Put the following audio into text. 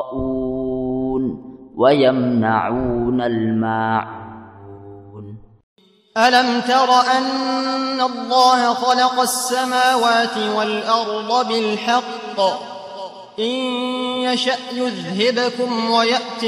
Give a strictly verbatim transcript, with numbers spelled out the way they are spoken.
يراءون ويمنعون الماعون ألم تر أن الله خلق السماوات والأرض بالحق إن يشأ يذهبكم ويأتي